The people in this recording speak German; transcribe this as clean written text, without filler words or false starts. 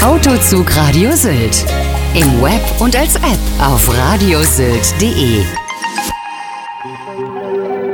Autozug Radio Sylt. Im Web und als App auf radiosylt.de.